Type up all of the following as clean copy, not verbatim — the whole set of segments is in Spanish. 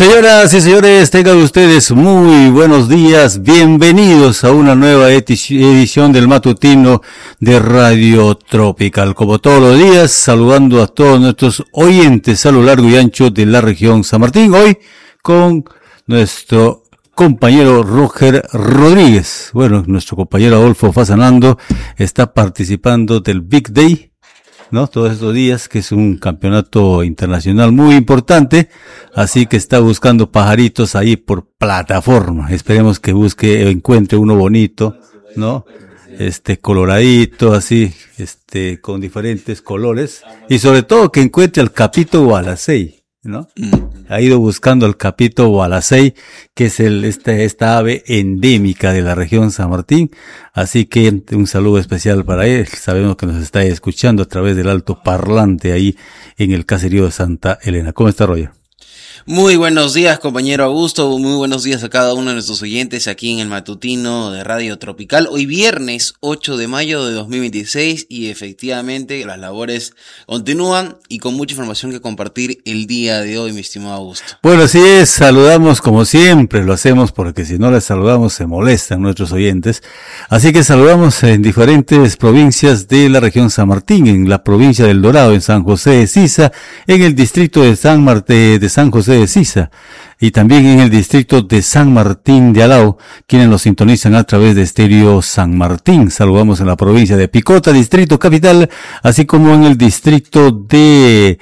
Señoras y señores, tengan ustedes muy buenos días, bienvenidos a una nueva edición del matutino de Radio Tropical. Como todos los días, saludando a todos nuestros oyentes a lo largo y ancho de la región San Martín, hoy con nuestro compañero Roger Rodríguez. Bueno, nuestro compañero Adolfo Fasanando está participando del Big Day, ¿no? Todos estos días, que es un campeonato internacional muy importante, así que está buscando pajaritos ahí por plataforma. Esperemos que encuentre uno bonito, ¿no? Coloradito, así, con diferentes colores, y sobre todo que encuentre al capito gualacei, ¿no? Ha ido buscando al capito gualacei, que es esta ave endémica de la región San Martín. Así que un saludo especial para él. Sabemos que nos está escuchando a través del alto parlante ahí en el caserío de Santa Elena. ¿Cómo está, Roger? Muy buenos días, compañero Augusto, muy buenos días a cada uno de nuestros oyentes aquí en el matutino de Radio Tropical. Hoy viernes 8 de mayo de 2026 y efectivamente las labores continúan y con mucha información que compartir el día de hoy, mi estimado Augusto. Bueno, así es, saludamos como siempre, lo hacemos porque si no les saludamos se molestan nuestros oyentes. Así que saludamos en diferentes provincias de la región San Martín, en la provincia del Dorado, en San José de Sisa, en el distrito de San José de Sisa y también en el distrito de San Martín de Alao, quienes nos sintonizan a través de Estéreo San Martín. Saludamos en la provincia de Picota, distrito capital, así como en el distrito de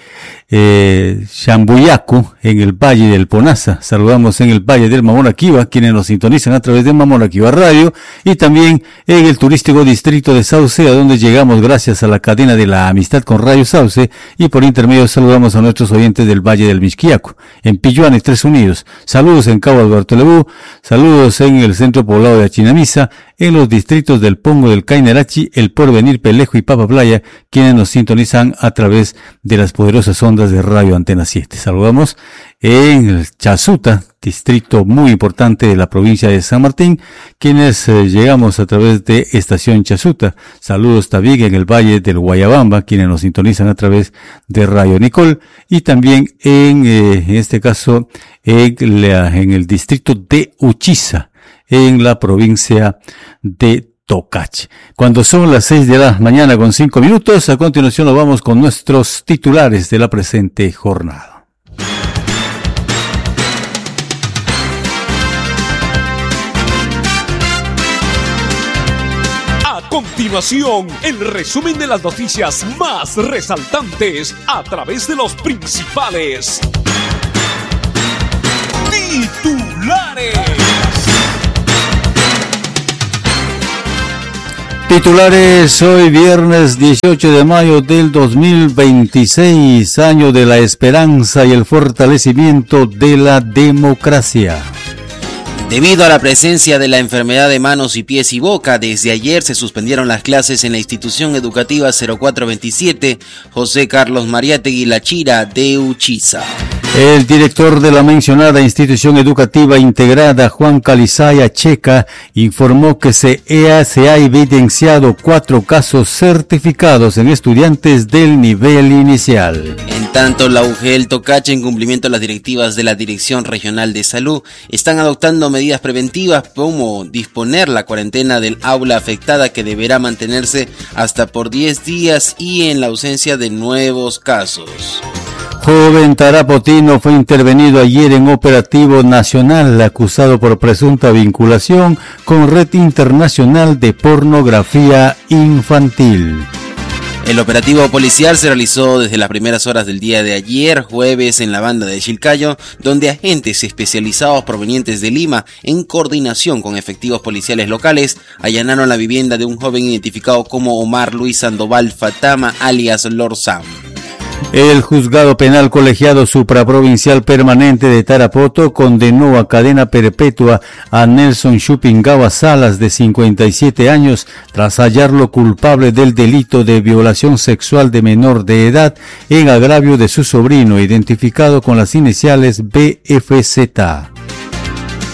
Chambuyacu, en el Valle del Ponaza. Saludamos en el Valle del Mamonaquiba, quienes nos sintonizan a través de Mamonaquiba Radio, y también en el turístico distrito de Sauce, a donde llegamos gracias a la cadena de la amistad con Radio Sauce, y por intermedio saludamos a nuestros oyentes del Valle del Mixquiaco, en Pilluanes, Tres Unidos. Saludos en Cabo Alberto Lebú, saludos en el centro poblado de Achinamisa, en los distritos del Pongo, del Cainarachi, El Porvenir, Pelejo y Papa Playa, quienes nos sintonizan a través de las poderosas ondas de Radio Antena 7. Saludamos en el Chasuta, distrito muy importante de la provincia de San Martín, quienes llegamos a través de Estación Chasuta. Saludos también en el Valle del Guayabamba, quienes nos sintonizan a través de Radio Nicol, y también en este caso en el distrito de Uchiza, en la provincia de Tocache. Cuando son las 6 de la mañana con 5 minutos, a continuación nos vamos con nuestros titulares de la presente jornada. A continuación, el resumen de las noticias más resaltantes a través de los principales titulares. Titulares hoy viernes 18 de mayo del 2026, año de la esperanza y el fortalecimiento de la democracia. Debido a la presencia de la enfermedad de manos y pies y boca, desde ayer se suspendieron las clases en la institución educativa 0427 José Carlos Mariátegui La Chira de Uchiza. El director de la mencionada institución educativa integrada, Juan Calizaya Checa, informó que se ha evidenciado 4 casos certificados en estudiantes del nivel inicial. En tanto, la UGEL Tocache, en cumplimiento a las directivas de la Dirección Regional de Salud, están adoptando medidas preventivas como disponer la cuarentena del aula afectada, que deberá mantenerse hasta por 10 días y en la ausencia de nuevos casos. Joven tarapotino fue intervenido ayer en operativo nacional, acusado por presunta vinculación con red internacional de pornografía infantil. El operativo policial se realizó desde las primeras horas del día de ayer, jueves, en la banda de Chilcayo, donde agentes especializados provenientes de Lima, en coordinación con efectivos policiales locales, allanaron la vivienda de un joven identificado como Omar Luis Sandoval Fatama, alias Lord Sam. El juzgado penal colegiado supraprovincial permanente de Tarapoto condenó a cadena perpetua a Nelson Chupingawa Salas, de 57 años, tras hallarlo culpable del delito de violación sexual de menor de edad en agravio de su sobrino, identificado con las iniciales BFZ.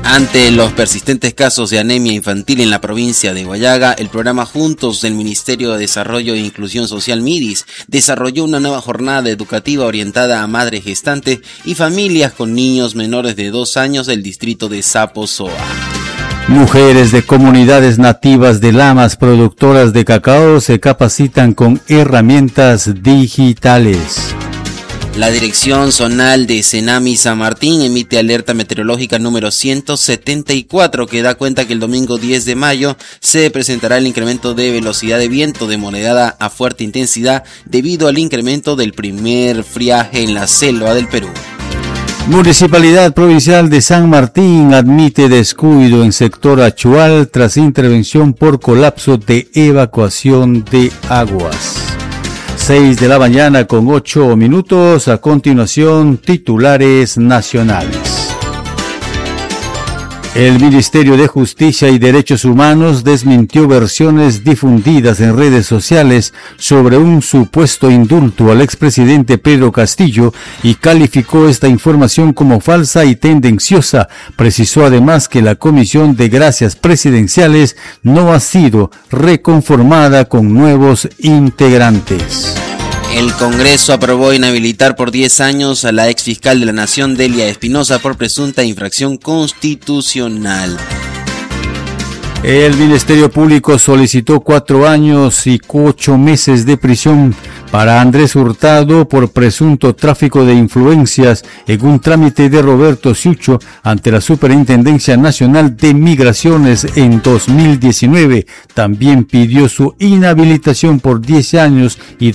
Ante los persistentes casos de anemia infantil en la provincia de Huallaga, el programa Juntos del Ministerio de Desarrollo e Inclusión Social MIDIS desarrolló una nueva jornada educativa orientada a madres gestantes y familias con niños menores de 2 años del distrito de Saposoa. Mujeres de comunidades nativas de Lamas, productoras de cacao, se capacitan con herramientas digitales. La Dirección Zonal de Senami San Martín emite alerta meteorológica número 174 que da cuenta que el domingo 10 de mayo se presentará el incremento de velocidad de viento de moderada a fuerte intensidad debido al incremento del primer friaje en la selva del Perú. Municipalidad Provincial de San Martín admite descuido en sector Achual tras intervención por colapso de evacuación de aguas. 6 de la mañana con 8 minutos. A continuación, titulares nacionales. El Ministerio de Justicia y Derechos Humanos desmintió versiones difundidas en redes sociales sobre un supuesto indulto al expresidente Pedro Castillo y calificó esta información como falsa y tendenciosa. Precisó además que la Comisión de Gracias Presidenciales no ha sido reconformada con nuevos integrantes. El Congreso aprobó inhabilitar por 10 años a la exfiscal de la Nación, Delia Espinosa, por presunta infracción constitucional. El Ministerio Público solicitó 4 años y 8 meses de prisión para Andrés Hurtado por presunto tráfico de influencias en un trámite de Roberto Siucho ante la Superintendencia Nacional de Migraciones en 2019. También pidió su inhabilitación por 10 años y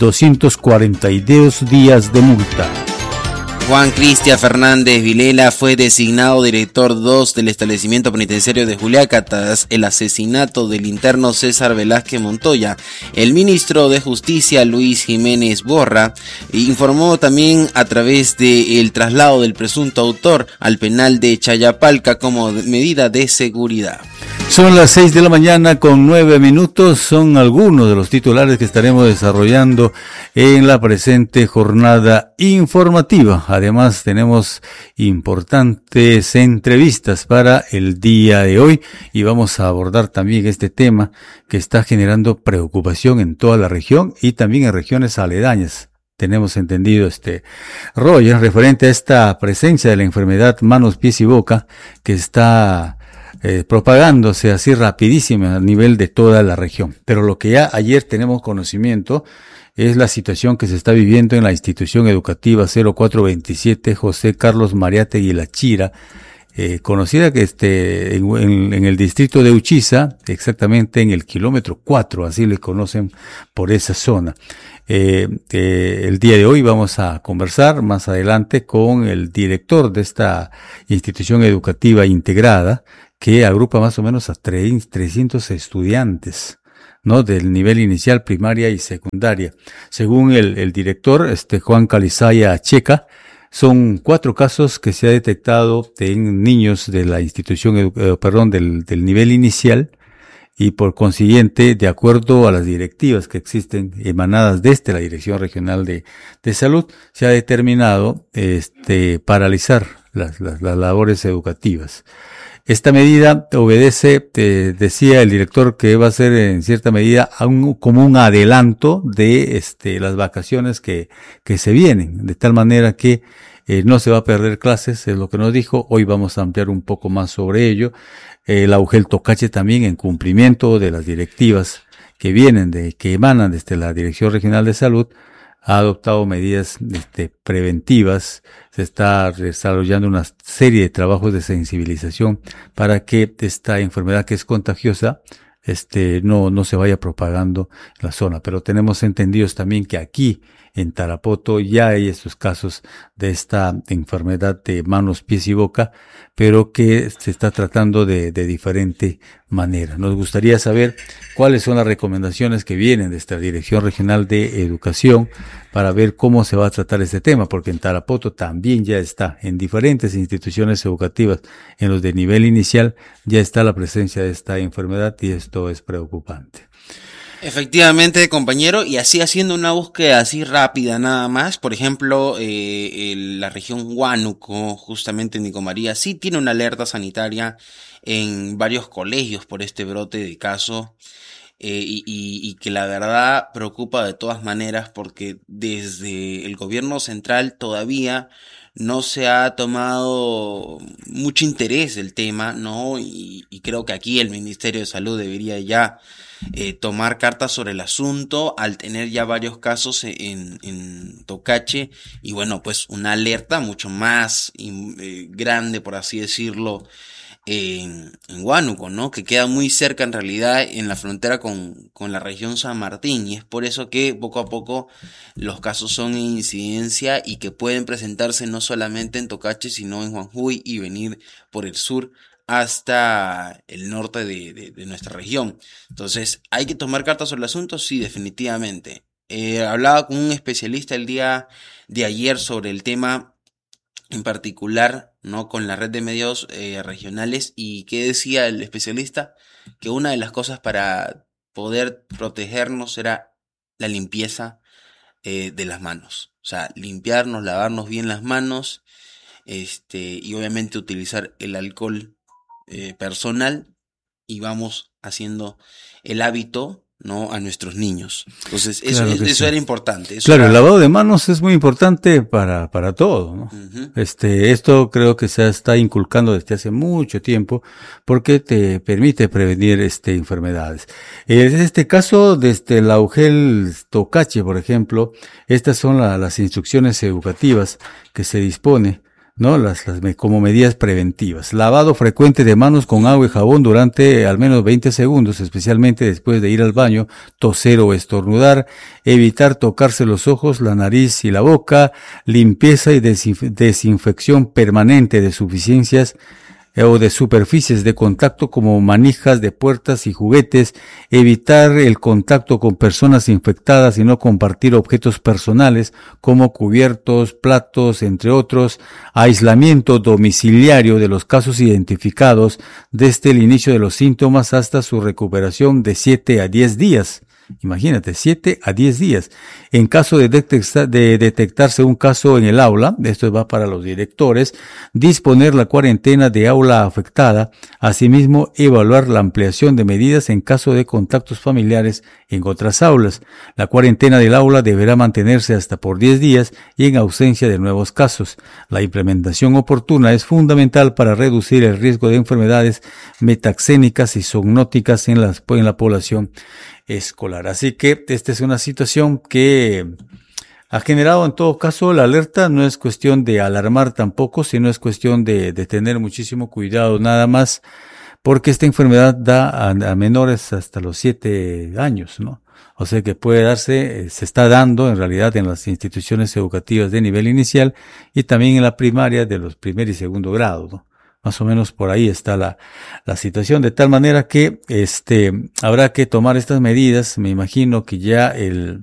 242 días de multa. Juan Cristian Fernández Vilela fue designado director 2 del establecimiento penitenciario de Juliaca tras el asesinato del interno César Velázquez Montoya. El ministro de Justicia, Luis Jiménez Borra, informó también a través del traslado del presunto autor al penal de Chayapalca como medida de seguridad. Son las 6 de la mañana con 9 minutos. Son algunos de los titulares que estaremos desarrollando en la presente jornada informativa. Además, tenemos importantes entrevistas para el día de hoy y vamos a abordar también este tema que está generando preocupación en toda la región y también en regiones aledañas. Tenemos entendido Roger, referente a esta presencia de la enfermedad manos, pies y boca que está propagándose así rapidísima a nivel de toda la región. Pero lo que ya ayer tenemos conocimiento es la situación que se está viviendo en la institución educativa 0427 José Carlos Mariátegui La Chira, conocida que en el distrito de Uchiza, exactamente en el kilómetro 4, así le conocen por esa zona. El día de hoy vamos a conversar más adelante con el director de esta institución educativa integrada, que agrupa más o menos a 300 estudiantes, ¿no? Del nivel inicial, primaria y secundaria. Según el director, Juan Calizaya Checa, son 4 casos que se ha detectado en niños de la institución, del nivel inicial, y por consiguiente, de acuerdo a las directivas que existen emanadas desde la Dirección Regional de Salud, se ha determinado, paralizar las labores educativas. Esta medida obedece, decía el director, que va a ser en cierta medida como un adelanto de las vacaciones que se vienen, de tal manera que no se va a perder clases, es lo que nos dijo. Hoy vamos a ampliar un poco más sobre ello. La UGEL Tocache también, en cumplimiento de las directivas que emanan desde la Dirección Regional de Salud, ha adoptado medidas preventivas. Se está desarrollando una serie de trabajos de sensibilización para que esta enfermedad, que es contagiosa, no se vaya propagando en la zona. Pero tenemos entendidos también que aquí en Tarapoto ya hay estos casos de esta enfermedad de manos, pies y boca, pero que se está tratando de diferente manera. Nos gustaría saber cuáles son las recomendaciones que vienen de esta Dirección Regional de Educación para ver cómo se va a tratar este tema, porque en Tarapoto también ya está, en diferentes instituciones educativas, en los de nivel inicial, ya está la presencia de esta enfermedad y esto es preocupante. Efectivamente, compañero, y así haciendo una búsqueda así rápida nada más, por ejemplo, la región Huánuco, justamente en Nico María, sí tiene una alerta sanitaria en varios colegios por este brote de caso, y que la verdad preocupa de todas maneras porque desde el gobierno central todavía no se ha tomado mucho interés del tema, ¿no? Y creo que aquí el Ministerio de Salud debería ya tomar cartas sobre el asunto al tener ya varios casos en Tocache y bueno, pues una alerta mucho más grande, por así decirlo, en Huánuco, ¿no? Que queda muy cerca en realidad en la frontera con la región San Martín y es por eso que poco a poco los casos son en incidencia y que pueden presentarse no solamente en Tocache sino en Juanjuy y venir por el sur hasta el norte de nuestra región. Entonces, ¿hay que tomar cartas sobre el asunto? Sí, definitivamente. Hablaba con un especialista el día de ayer sobre el tema en particular, ¿no? Con la red de medios regionales y ¿qué decía el especialista? Que una de las cosas para poder protegernos era la limpieza de las manos. O sea, limpiarnos, lavarnos bien las manos, y obviamente utilizar el alcohol personal y vamos haciendo el hábito, ¿no? A nuestros niños. Entonces, Claro que eso sí. era importante. Eso Claro, el era... lavado de manos es muy importante para todo, ¿no? Ujú. Esto creo que se está inculcando desde hace mucho tiempo porque te permite prevenir, enfermedades. En este caso, desde el Augel Tocache, por ejemplo, estas son las instrucciones educativas que se dispone, ¿no? Como medidas preventivas. Lavado frecuente de manos con agua y jabón durante al menos 20 segundos, especialmente después de ir al baño, toser o estornudar, evitar tocarse los ojos, la nariz y la boca, limpieza y desinfección permanente de suficiencias o de superficies de contacto como manijas de puertas y juguetes, evitar el contacto con personas infectadas y no compartir objetos personales como cubiertos, platos, entre otros, aislamiento domiciliario de los casos identificados desde el inicio de los síntomas hasta su recuperación de 7 a 10 días. Imagínate, 7 a 10 días. En caso de detectarse un caso en el aula, esto va para los directores, disponer la cuarentena de aula afectada, asimismo evaluar la ampliación de medidas en caso de contactos familiares en otras aulas. La cuarentena del aula deberá mantenerse hasta por 10 días y en ausencia de nuevos casos. La implementación oportuna es fundamental para reducir el riesgo de enfermedades metaxénicas y zoonóticas en la población escolar. Así que esta es una situación que ha generado en todo caso la alerta. No es cuestión de alarmar tampoco, sino es cuestión de tener muchísimo cuidado nada más, porque esta enfermedad da a menores hasta los 7 años, ¿no? O sea que puede darse, se está dando en realidad en las instituciones educativas de nivel inicial y también en la primaria de los primer y segundo grados, ¿no? Más o menos por ahí está la situación, de tal manera que habrá que tomar estas medidas. Me imagino que ya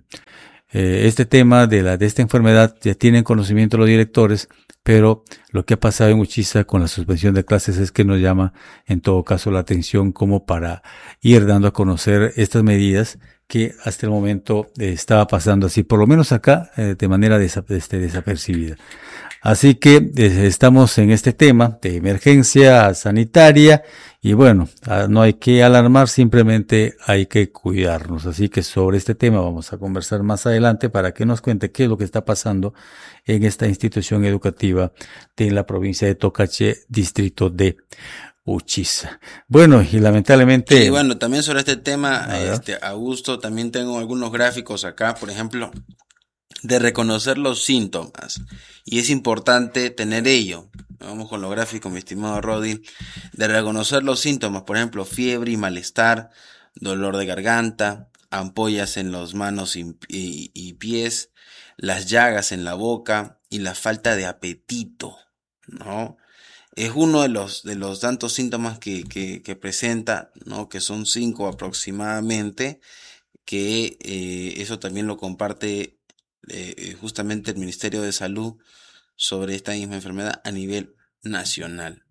este tema de esta enfermedad ya tienen conocimiento los directores, pero lo que ha pasado en Uchiza con la suspensión de clases es que nos llama en todo caso la atención como para ir dando a conocer estas medidas que hasta el momento estaba pasando así, por lo menos acá, de manera desapercibida. Así que estamos en este tema de emergencia sanitaria y bueno, no hay que alarmar, simplemente hay que cuidarnos. Así que sobre este tema vamos a conversar más adelante para que nos cuente qué es lo que está pasando en esta institución educativa de la provincia de Tocache, distrito de Uchiza. Bueno, y lamentablemente... Y bueno, también sobre este tema, Augusto, también tengo algunos gráficos acá, por ejemplo, de reconocer los síntomas. Y es importante tener ello. Vamos con los gráficos, mi estimado Rodin. De reconocer los síntomas, por ejemplo, fiebre y malestar, dolor de garganta, ampollas en las manos y pies, las llagas en la boca y la falta de apetito, ¿no? Es uno de los tantos síntomas que presenta, ¿no? Que son 5 aproximadamente, que eso también lo comparte justamente el Ministerio de Salud sobre esta misma enfermedad a nivel nacional.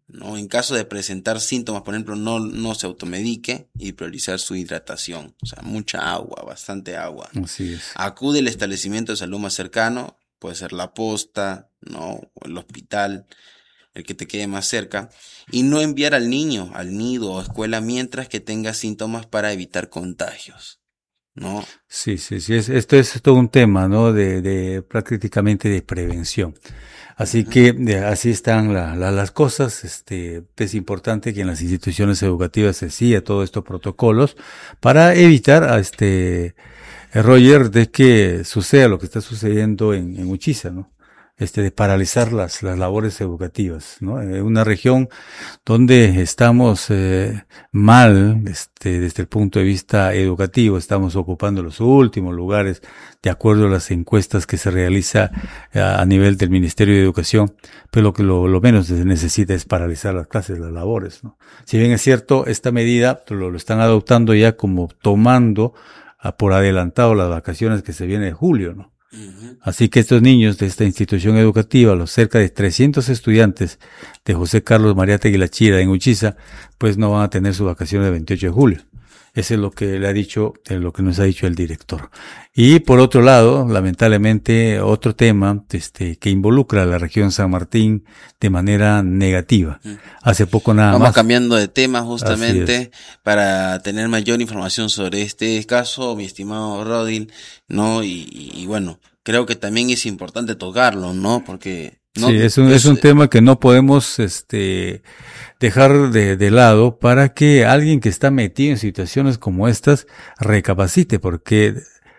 ¿no? En caso de presentar síntomas, por ejemplo, no se automedique y priorizar su hidratación. O sea, mucha agua, bastante agua. Así es. Acude al establecimiento de salud más cercano, puede ser la posta, ¿no? O el hospital, el que te quede más cerca. Y no enviar al niño al nido o escuela mientras que tenga síntomas para evitar contagios, ¿no? Sí. Esto es todo un tema, ¿no? De prácticamente de prevención. Así que así están las cosas. Es importante que en las instituciones educativas se siga todos estos protocolos para evitar Roger, de que suceda lo que está sucediendo en Uchiza, ¿no? De paralizar las labores educativas, ¿no? En una región donde estamos mal, desde el punto de vista educativo, estamos ocupando los últimos lugares de acuerdo a las encuestas que se realiza a nivel del Ministerio de Educación, pero lo menos se necesita es paralizar las clases, las labores, ¿no? Si bien es cierto, esta medida lo están adoptando ya como tomando por adelantado las vacaciones que se viene de julio, ¿no? Así que estos niños de esta institución educativa, los cerca de 300 estudiantes de José Carlos Mariátegui Lachira en Uchiza, pues no van a tener sus vacaciones el 28 de julio. Ese es lo que le ha dicho, lo que nos ha dicho el director. Y por otro lado, lamentablemente, otro tema, que involucra a la región San Martín de manera negativa. Hace poco Vamos cambiando de tema justamente para tener mayor información sobre este caso, mi estimado Rodil, ¿no? Y bueno, creo que también es importante tocarlo, ¿no? Porque no, sí, es un tema que no podemos, dejar de lado para que alguien que está metido en situaciones como estas recapacite, porque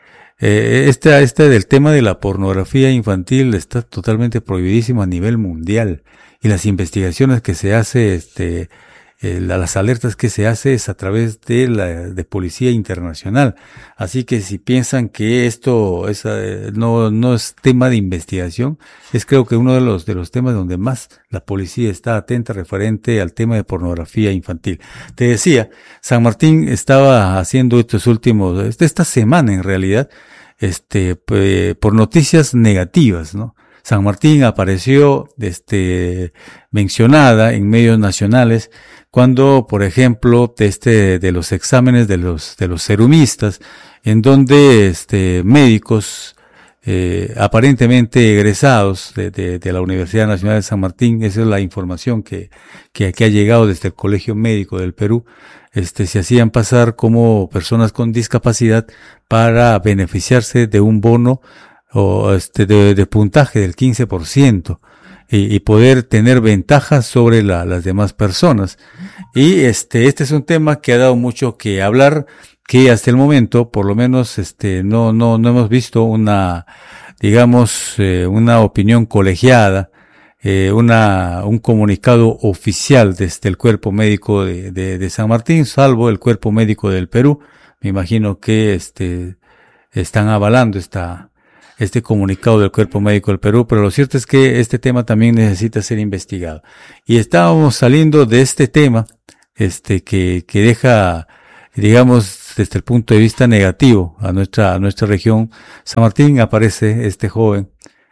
del tema de la pornografía infantil está totalmente prohibidísimo a nivel mundial, y las investigaciones que se hace, las alertas que se hace es a través de Policía Internacional. Así que si piensan que esto no es tema de investigación, es creo que uno de los temas donde más la policía está atenta referente al tema de pornografía infantil. Te decía, San Martín estaba haciendo esta semana en realidad, por noticias negativas, ¿no? San Martín apareció, mencionada en medios nacionales cuando, por ejemplo, de los exámenes de los serumistas, en donde, médicos, aparentemente egresados de la Universidad Nacional de San Martín, esa es la información que ha llegado desde el Colegio Médico del Perú, se hacían pasar como personas con discapacidad para beneficiarse de un bono o de puntaje del 15% y poder tener ventajas sobre las demás personas. Y este es un tema que ha dado mucho que hablar, que hasta el momento, por lo menos, no hemos visto una opinión colegiada, un comunicado oficial desde el Cuerpo Médico de San Martín, salvo el Cuerpo Médico del Perú. Me imagino que están avalando este comunicado del Cuerpo Médico del Perú, pero lo cierto es que este tema también necesita ser investigado. Y estábamos saliendo de este tema, que deja, digamos, desde el punto de vista negativo a nuestra región. San Martín aparece este joven,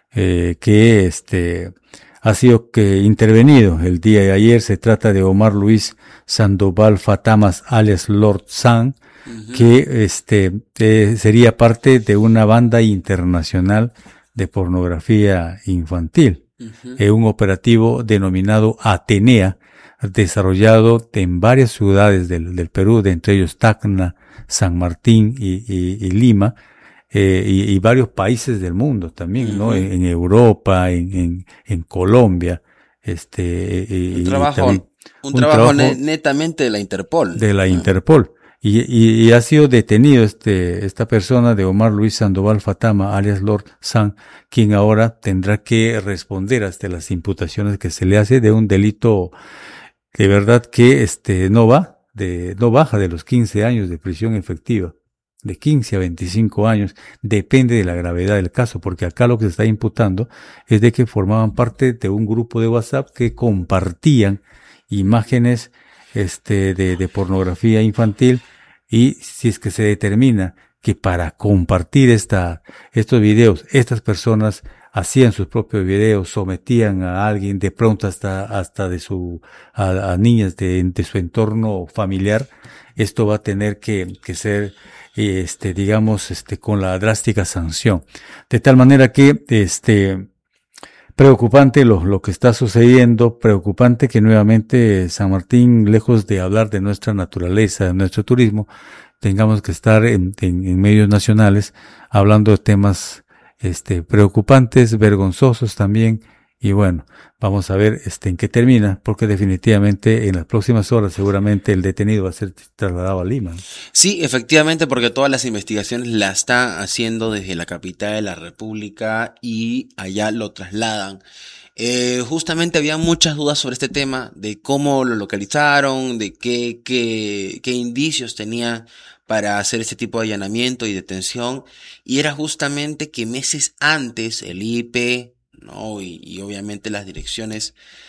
que ha sido intervenido el día de ayer. Se trata de Omar Luis Sandoval Fatamas, alias Lord San, que sería parte de una banda internacional de pornografía infantil, un operativo denominado Atenea, desarrollado en varias ciudades del Perú, de entre ellos Tacna, San Martín y Lima, y varios países del mundo también, ¿no? En Europa, en Colombia, un trabajo netamente de la Interpol. De la Interpol. Y ha sido detenido esta persona de Omar Luis Sandoval Fatama, alias Lord San, quien ahora tendrá que responder hasta las imputaciones que se le hace de un delito de verdad que no baja de los 15 años de prisión efectiva, de 15 a 25 años, depende de la gravedad del caso, porque acá lo que se está imputando es de que formaban parte de un grupo de WhatsApp que compartían imágenes de pornografía infantil. Y si es que se determina que para compartir estos videos, estas personas hacían sus propios videos, sometían a alguien de pronto hasta a niñas de su entorno familiar. Esto va a tener que ser, digamos, con la drástica sanción. De tal manera que, preocupante lo que está sucediendo, preocupante que nuevamente San Martín, lejos de hablar de nuestra naturaleza, de nuestro turismo, tengamos que estar en medios nacionales hablando de temas preocupantes, vergonzosos también. Y bueno, vamos a ver en qué termina, porque definitivamente en las próximas horas seguramente el detenido va a ser trasladado a Lima. Sí, efectivamente, porque todas las investigaciones las está haciendo desde la capital de la República y allá lo trasladan. Justamente había muchas dudas sobre este tema, de cómo lo localizaron, de qué indicios tenía para hacer este tipo de allanamiento y detención, y era justamente que meses antes el IP, ¿no? Y obviamente las direcciones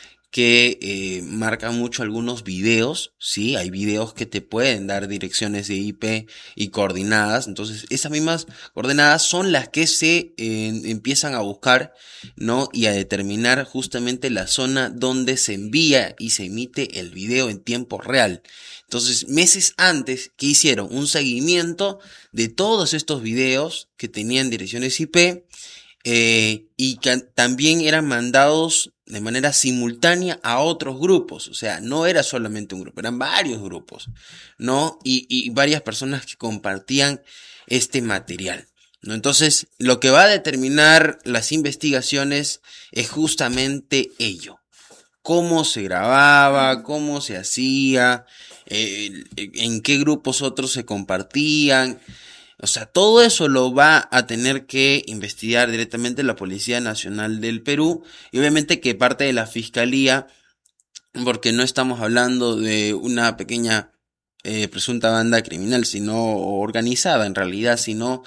que marcan mucho algunos videos, ¿sí? Hay videos que te pueden dar direcciones de IP y coordenadas, entonces esas mismas coordenadas son las que se empiezan a buscar, ¿no? Y a determinar justamente la zona donde se envía y se emite el video en tiempo real. Entonces, meses antes, ¿qué hicieron? Un seguimiento de todos estos videos que tenían direcciones IP, y que también eran mandados de manera simultánea a otros grupos. O sea, no era solamente un grupo, eran varios grupos, ¿no? Y varias personas que compartían este material, ¿no? Entonces, lo que va a determinar las investigaciones es justamente ello. Cómo se grababa, cómo se hacía, en qué grupos otros se compartían. O sea, todo eso lo va a tener que investigar directamente la Policía Nacional del Perú y obviamente que parte de la Fiscalía, porque no estamos hablando de una pequeña presunta banda criminal, sino organizada en realidad, sino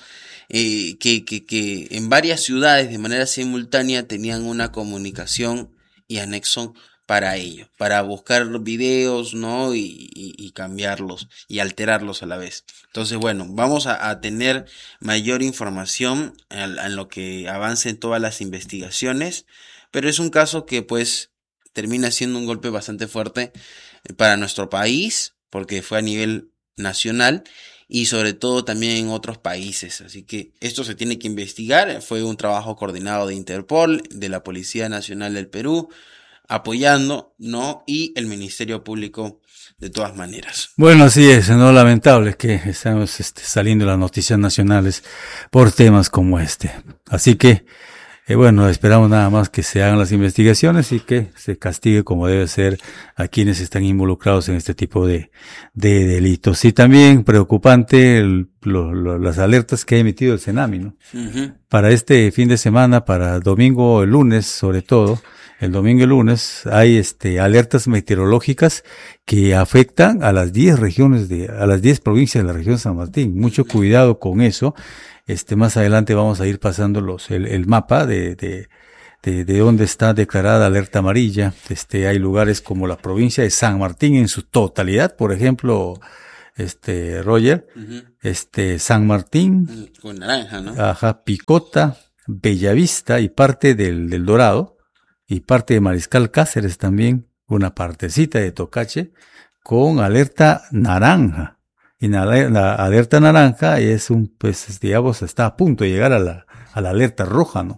que en varias ciudades de manera simultánea tenían una comunicación y anexo para ello, para buscar videos, ¿no? Y cambiarlos y alterarlos a la vez. Entonces, bueno, vamos a tener mayor información en lo que avancen todas las investigaciones, pero es un caso que pues termina siendo un golpe bastante fuerte para nuestro país, porque fue a nivel nacional y sobre todo también en otros países. Así que esto se tiene que investigar. Fue un trabajo coordinado de Interpol, de la Policía Nacional del Perú, apoyando, ¿no? Y el Ministerio Público de todas maneras. Bueno, así es, ¿no? Lamentable que estamos saliendo las noticias nacionales por temas como este. Así que, bueno, esperamos nada más que se hagan las investigaciones y que se castigue como debe ser a quienes están involucrados en este tipo de delitos. Y también preocupante las alertas que ha emitido el CENAMI, ¿no? Uh-huh. Para este fin de semana, para domingo, el lunes, sobre todo, el domingo y el lunes hay alertas meteorológicas que afectan a las 10 regiones a las 10 provincias de la región de San Martín. Mucho cuidado con eso. Más adelante vamos a ir pasando el mapa de dónde está declarada alerta amarilla. Hay lugares como la provincia de San Martín en su totalidad, por ejemplo, Roger, uh-huh. San Martín, con naranja, ¿no? Ajá, Picota, Bellavista y parte del Dorado. Y parte de Mariscal Cáceres también, una partecita de Tocache, con alerta naranja. Y la alerta naranja es pues digamos, está a punto de llegar a la alerta roja, ¿no?